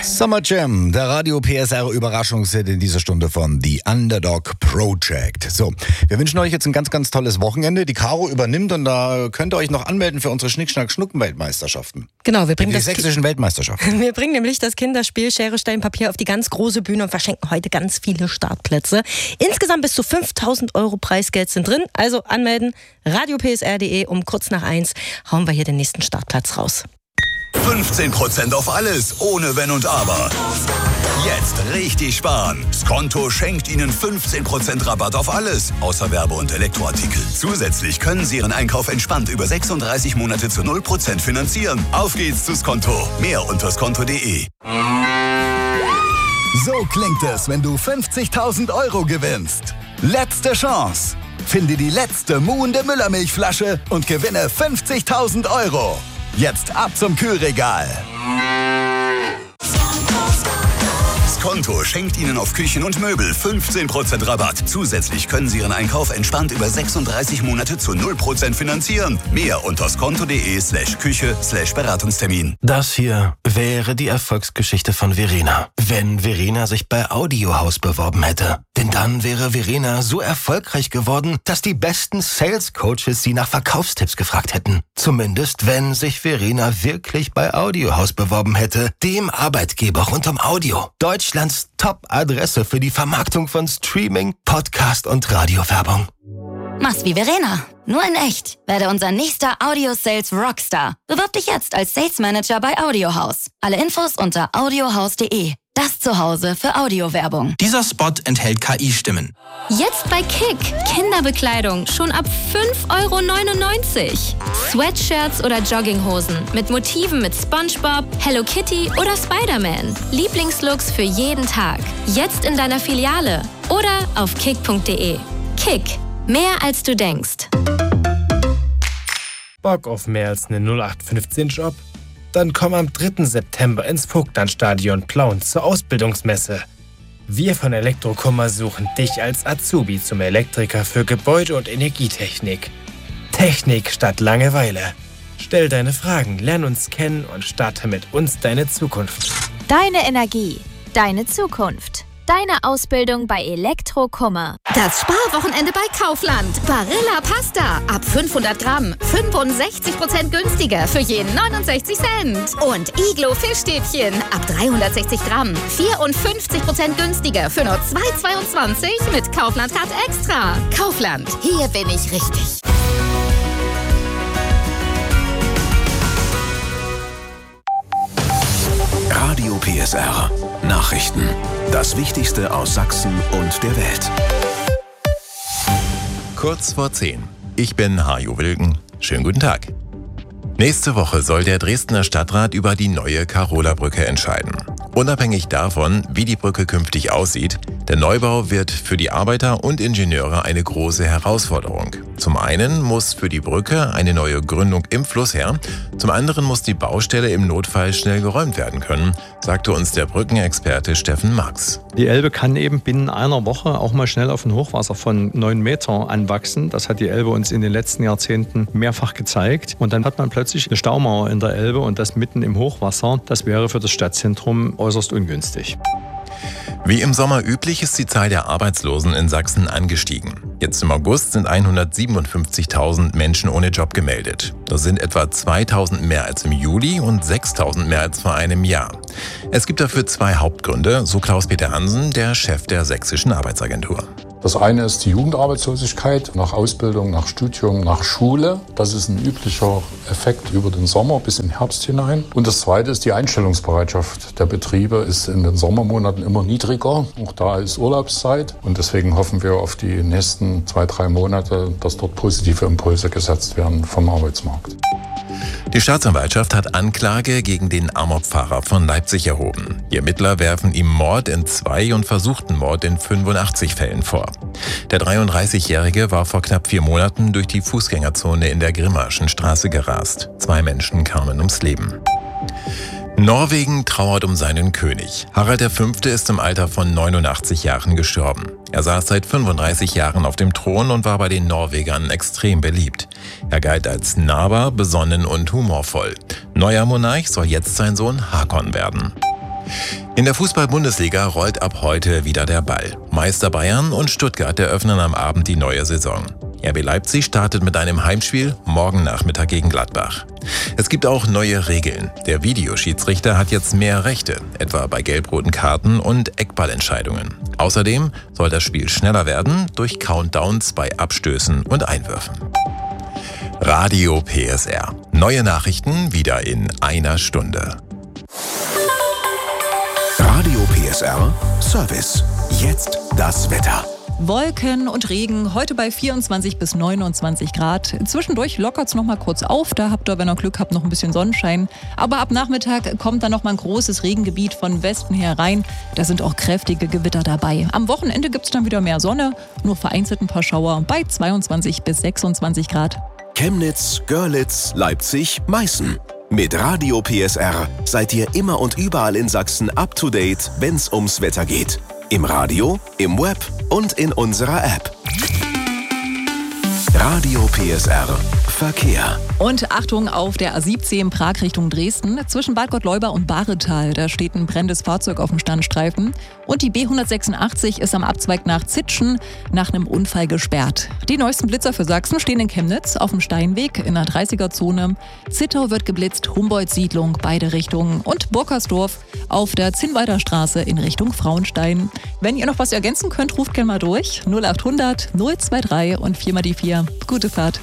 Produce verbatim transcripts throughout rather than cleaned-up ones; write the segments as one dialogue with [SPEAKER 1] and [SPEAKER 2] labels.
[SPEAKER 1] Summer Jam, der Radio P S R Überraschungshit in dieser Stunde von The Underdog Project. So, wir wünschen euch jetzt ein ganz, ganz tolles Wochenende. Die Caro übernimmt und da könnt ihr euch noch anmelden für unsere Schnick-Schnack-Schnucken-Weltmeisterschaften.
[SPEAKER 2] Genau, wir bringen
[SPEAKER 1] die
[SPEAKER 2] das
[SPEAKER 1] sächsischen Ki- Weltmeisterschaften.
[SPEAKER 2] Wir bringen nämlich das Kinderspiel Schere, Stein, Papier auf die ganz große Bühne und verschenken heute ganz viele Startplätze. Insgesamt bis zu fünftausend Euro Preisgeld sind drin. Also anmelden, radio p s r punkt d e. Um kurz nach eins hauen wir hier den nächsten Startplatz raus.
[SPEAKER 3] fünfzehn Prozent auf alles, ohne Wenn und Aber. Jetzt richtig sparen. Skonto schenkt Ihnen fünfzehn Prozent Rabatt auf alles, außer Werbe- und Elektroartikel. Zusätzlich können Sie Ihren Einkauf entspannt über sechsunddreißig Monate zu null Prozent finanzieren. Auf geht's zu Skonto. Mehr unter skonto punkt d e.
[SPEAKER 4] So klingt es, wenn du fünfzigtausend Euro gewinnst. Letzte Chance. Finde die letzte muhende Müllermilchflasche und gewinne fünfzigtausend Euro. Jetzt ab zum Kühlregal.
[SPEAKER 3] Skonto schenkt Ihnen auf Küchen und Möbel fünfzehn Prozent Rabatt. Zusätzlich können Sie Ihren Einkauf entspannt über sechsunddreißig Monate zu null Prozent finanzieren. Mehr unter skonto punkt d e slash Küche slash Beratungstermin.
[SPEAKER 5] Das hier wäre die Erfolgsgeschichte von Verena, wenn Verena sich bei Audiohaus beworben hätte. Denn dann wäre Verena so erfolgreich geworden, dass die besten Sales-Coaches sie nach Verkaufstipps gefragt hätten. Zumindest, wenn sich Verena wirklich bei Audiohaus beworben hätte, dem Arbeitgeber rund um Audio. Deutschlands Top-Adresse für die Vermarktung von Streaming, Podcast und Radiowerbung.
[SPEAKER 6] Mach's wie Verena, nur in echt. Werde unser nächster Audio-Sales Rockstar. Bewirb dich jetzt als Sales Manager bei Audiohaus. Alle Infos unter audiohaus punkt d e. Das Zuhause für Audiowerbung.
[SPEAKER 7] Dieser Spot enthält K I-Stimmen.
[SPEAKER 8] Jetzt bei Kick. Kinderbekleidung schon ab fünf Euro neunundneunzig. Sweatshirts oder Jogginghosen mit Motiven mit SpongeBob, Hello Kitty oder Spider-Man. Lieblingslooks für jeden Tag. Jetzt in deiner Filiale oder auf kick punkt d e. Kick. Mehr als du denkst.
[SPEAKER 9] Bock auf mehr als einen null acht fünfzehn Job? Dann komm am dritten September ins Vogtlandstadion Plauen zur Ausbildungsmesse. Wir von Elektrokummer suchen dich als Azubi zum Elektriker für Gebäude- und Energietechnik. Technik statt Langeweile. Stell deine Fragen, lern uns kennen und starte mit uns deine Zukunft.
[SPEAKER 10] Deine Energie, deine Zukunft. Deine Ausbildung bei Elektrokummer.
[SPEAKER 11] Das Sparwochenende bei Kaufland. Barilla Pasta. Ab fünfhundert Gramm. fünfundsechzig Prozent günstiger für jeden neunundsechzig Cent. Und Iglo Fischstäbchen. Ab dreihundertsechzig Gramm. vierundfünfzig Prozent günstiger für nur zwei Euro zweiundzwanzig mit Kaufland Card Extra. Kaufland. Hier bin ich richtig.
[SPEAKER 3] Radio P S R. Nachrichten. Das Wichtigste aus Sachsen und der Welt.
[SPEAKER 12] Kurz vor zehn. Ich bin Hajo Wilken. Schönen guten Tag. Nächste Woche soll der Dresdner Stadtrat über die neue Karola-Brücke entscheiden. Unabhängig davon, wie die Brücke künftig aussieht, der Neubau wird für die Arbeiter und Ingenieure eine große Herausforderung. Zum einen muss für die Brücke eine neue Gründung im Fluss her, zum anderen muss die Baustelle im Notfall schnell geräumt werden können, sagte uns der Brückenexperte Steffen Marx.
[SPEAKER 13] Die Elbe kann eben binnen einer Woche auch mal schnell auf ein Hochwasser von neun Meter anwachsen. Das hat die Elbe uns in den letzten Jahrzehnten mehrfach gezeigt. Und dann hat man plötzlich eine Staumauer in der Elbe und das mitten im Hochwasser. Das wäre für das Stadtzentrum äußerst ungünstig.
[SPEAKER 12] Wie im Sommer üblich ist die Zahl der Arbeitslosen in Sachsen angestiegen. Jetzt im August sind hundertsiebenundfünfzigtausend Menschen ohne Job gemeldet. Das sind etwa zweitausend mehr als im Juli und sechstausend mehr als vor einem Jahr. Es gibt dafür zwei Hauptgründe, so Klaus-Peter Hansen, der Chef der Sächsischen Arbeitsagentur.
[SPEAKER 14] Das eine ist die Jugendarbeitslosigkeit nach Ausbildung, nach Studium, nach Schule. Das ist ein üblicher Effekt über den Sommer bis in den Herbst hinein. Und das zweite ist die Einstellungsbereitschaft der Betriebe ist in den Sommermonaten immer niedriger. Auch da ist Urlaubszeit. Und deswegen hoffen wir auf die nächsten zwei, drei Monate, dass dort positive Impulse gesetzt werden vom Arbeitsmarkt.
[SPEAKER 12] Die Staatsanwaltschaft hat Anklage gegen den Amokfahrer von Leipzig erhoben. Die Ermittler werfen ihm Mord in zwei und versuchten Mord in fünfundachtzig Fällen vor. Der dreiunddreißigjährige war vor knapp vier Monaten durch die Fußgängerzone in der Grimmaschen Straße gerast. Zwei Menschen kamen ums Leben. Norwegen trauert um seinen König. Harald der Fünfte ist im Alter von neunundachtzig Jahren gestorben. Er saß seit fünfunddreißig Jahren auf dem Thron und war bei den Norwegern extrem beliebt. Er galt als nahbar, besonnen und humorvoll. Neuer Monarch soll jetzt sein Sohn Hakon werden. In der Fußball-Bundesliga rollt ab heute wieder der Ball. Meister Bayern und Stuttgart eröffnen am Abend die neue Saison. R B Leipzig startet mit einem Heimspiel morgen Nachmittag gegen Gladbach. Es gibt auch neue Regeln. Der Videoschiedsrichter hat jetzt mehr Rechte, etwa bei gelb-roten Karten und Eckballentscheidungen. Außerdem soll das Spiel schneller werden durch Countdowns bei Abstößen und Einwürfen. Radio P S R. Neue Nachrichten wieder in einer Stunde.
[SPEAKER 15] Radio P S R Service. Jetzt das Wetter.
[SPEAKER 16] Wolken und Regen, heute bei vierundzwanzig bis neunundzwanzig Grad. Zwischendurch lockert es noch mal kurz auf, da habt ihr, wenn ihr Glück habt, noch ein bisschen Sonnenschein. Aber ab Nachmittag kommt dann noch mal ein großes Regengebiet von Westen her rein. Da sind auch kräftige Gewitter dabei. Am Wochenende gibt es dann wieder mehr Sonne, nur vereinzelt ein paar Schauer bei zweiundzwanzig bis sechsundzwanzig Grad.
[SPEAKER 15] Chemnitz, Görlitz, Leipzig, Meißen. Mit Radio P S R seid ihr immer und überall in Sachsen up to date, wenn's ums Wetter geht. Im Radio, im Web und in unserer App. Radio P S R Verkehr.
[SPEAKER 16] Und Achtung auf der A siebzehn Prag Richtung Dresden. Zwischen Bad Gottleuba und Bahretal, da steht ein brennendes Fahrzeug auf dem Standstreifen. Und die B hundertsechsundachtzig ist am Abzweig nach Zitschen nach einem Unfall gesperrt. Die neuesten Blitzer für Sachsen stehen in Chemnitz auf dem Steinweg in der dreißiger-Zone. Zittau wird geblitzt, Humboldt-Siedlung, beide Richtungen. Und Burkersdorf auf der Zinnweider Straße in Richtung Frauenstein. Wenn ihr noch was ergänzen könnt, ruft gerne mal durch. null achthundert null drei und vier mal die vier. Gute Fahrt.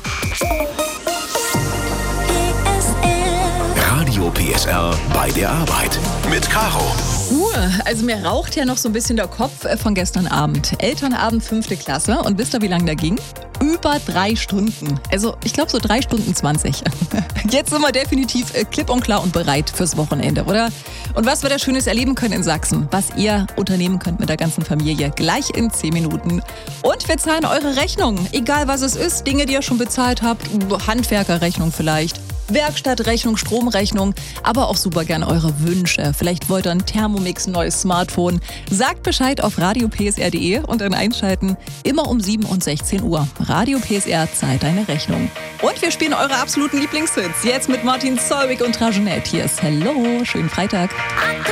[SPEAKER 15] Radio P S R bei der Arbeit mit Caro.
[SPEAKER 16] Uh, also mir raucht ja noch so ein bisschen der Kopf von gestern Abend. Elternabend fünfte Klasse. Und wisst ihr, wie lange da ging? Über drei Stunden. Also ich glaube so drei Stunden zwanzig. Jetzt sind wir definitiv klipp und klar und bereit fürs Wochenende, oder? Und was wir da Schönes erleben können in Sachsen, was ihr unternehmen könnt mit der ganzen Familie, gleich in zehn Minuten. Und wir zahlen eure Rechnungen, egal was es ist, Dinge, die ihr schon bezahlt habt, Handwerkerrechnung vielleicht. Werkstattrechnung, Stromrechnung, aber auch super gern eure Wünsche. Vielleicht wollt ihr ein Thermomix, ein neues Smartphone. Sagt Bescheid auf radio p s r punkt d e und dann einschalten. Immer um sieben und sechzehn Uhr. Radio P S R zahlt deine Rechnung. Und wir spielen eure absoluten Lieblingshits. Jetzt mit Martin Solveig und Trajanette. Hier ist Hello, schönen Freitag.